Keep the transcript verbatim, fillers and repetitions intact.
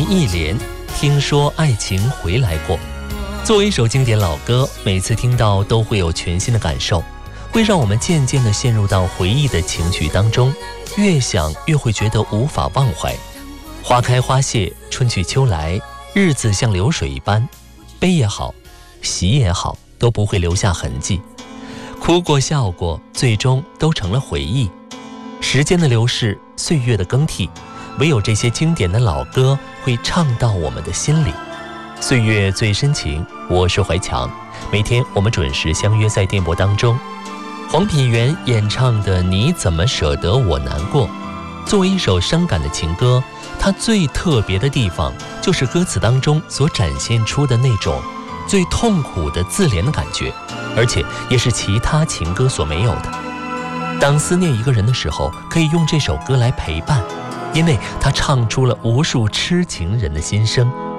一帘，听说爱情回来过。作为一首经典老歌，每次听到都会有全新的感受，会让我们渐渐地陷入到回忆的情绪当中，越想越会觉得无法忘怀。花开花谢，春去秋来，日子像流水一般，悲也好，喜也好，都不会留下痕迹。哭过笑过，最终都成了回忆。时间的流逝，岁月的更替，唯有这些经典的老歌会唱到我们的心里。岁月最深情，我是怀强，每天我们准时相约在电波当中。黄品源演唱的《你怎么舍得我难过》，作为一首伤感的情歌，它最特别的地方就是歌词当中所展现出的那种最痛苦的自怜的感觉，而且也是其他情歌所没有的。当思念一个人的时候，可以用这首歌来陪伴，因为它唱出了无数痴情人的心声。